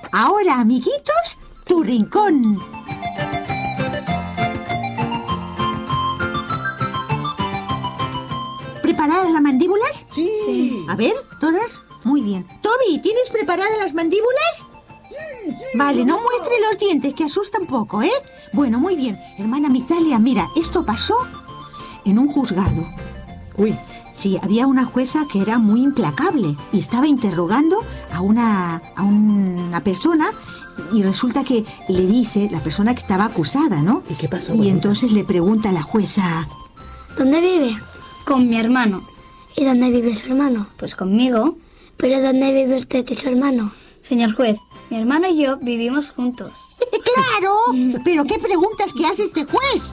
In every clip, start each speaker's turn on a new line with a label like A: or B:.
A: Ahora, amiguitos, tu rincón. ¿Preparadas las mandíbulas?
B: Sí.
A: A ver, ¿todas? Muy bien. Toby, ¿tienes preparadas las mandíbulas? Vale, no muestre los dientes, que asusta un poco, ¿eh? Bueno, muy bien. Hermana Migdalia, mira, esto pasó en un juzgado.
B: Uy.
A: Sí, había una jueza que era muy implacable y estaba interrogando a una persona y resulta que le dice, la persona que estaba acusada, ¿no?
B: ¿Y qué pasó?
A: Y entonces le pregunta a la jueza...
C: ¿Dónde vive?
D: Con mi hermano.
C: ¿Y dónde vive su hermano?
D: Pues conmigo.
C: ¿Pero dónde vive usted y su hermano?
D: Señor juez, mi hermano y yo vivimos juntos.
A: ¡Claro! ¿Pero qué preguntas que hace este juez?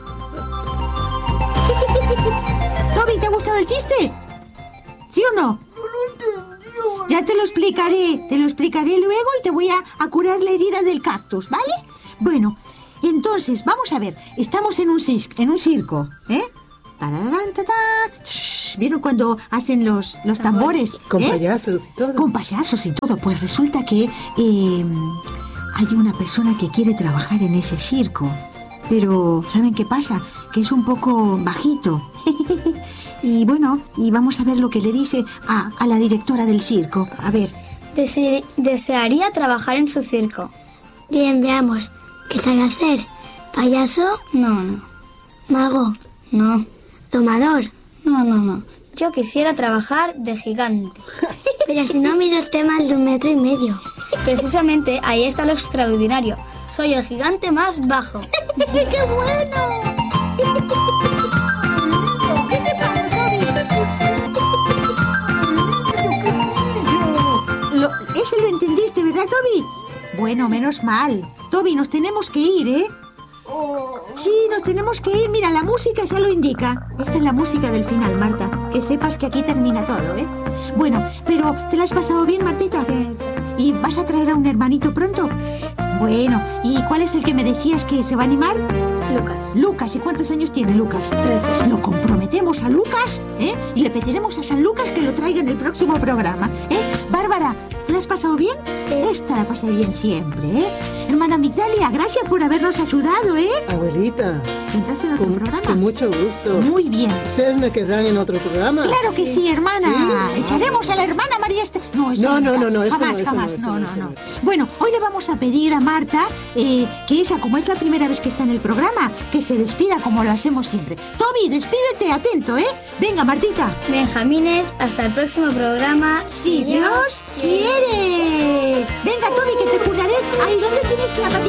A: Toby, ¿te ha gustado el chiste? ¿Sí o no?
B: No lo entendió.
A: Ya te lo explicaré luego y te voy a curar la herida del cactus, ¿vale? Bueno, entonces, vamos a ver, estamos en un circo, ¿eh? Tararán, ta, ta. ¿Vieron cuando hacen los tambores?
B: Con payasos y todo.
A: Con payasos y todo. Pues resulta que hay una persona que quiere trabajar en ese circo. Pero, ¿saben qué pasa? Que es un poco bajito. Y bueno, y vamos a ver lo que le dice a la directora del circo. A ver.
D: Desearía trabajar en su circo.
C: Bien, veamos. ¿Qué sabe hacer? ¿Payaso?
D: No.
C: ¿Mago?
D: No.
C: ¿Tomador?
D: No. Yo quisiera trabajar de gigante.
C: Pero si no mide usted más de 1,5 metros.
D: Precisamente ahí está lo extraordinario. Soy el gigante más bajo.
A: ¡Qué bueno! ¿Qué te pasa, Toby? Ese lo entendiste, ¿verdad, Toby? Bueno, menos mal. Toby, nos tenemos que ir, ¿eh? Sí, nos tenemos que ir. Mira, la música ya lo indica. Esta es la música del final, Marta. Que sepas que aquí termina todo, ¿eh? Bueno, pero ¿te la has pasado bien, Martita?
D: Sí, mucho.
A: ¿Y vas a traer a un hermanito pronto? Bueno, ¿y cuál es el que me decías que se va a animar? Lucas, ¿y cuántos años tiene Lucas?
D: 13.
A: Lo comprometemos a Lucas, ¿eh? Y le pediremos a San Lucas que lo traiga en el próximo programa, ¿eh? Bárbara, ¿te la has pasado bien?
C: Sí.
A: Esta la pasa bien siempre, ¿eh? Hermana Migdalia, gracias por habernos ayudado, ¿eh?
B: Abuelita.
A: ¿Vendrás en otro programa?
B: Con mucho gusto.
A: Muy bien.
B: ¿Ustedes me quedarán en otro programa?
A: Claro que sí, hermana.
B: Sí.
A: Echaremos a la hermana María No, eso
B: No, eso
A: jamás.
B: no.
A: Bueno, hoy le vamos a pedir a Marta que ella, como es la primera vez que está en el programa, que se despida como lo hacemos siempre. Toby, despídete, atento, ¿eh? Venga, Martita.
D: Benjamines, hasta el próximo programa.
A: Si Dios quiere. Venga, Toby, que te curaré. Ahí, ¿dónde tienes la patita?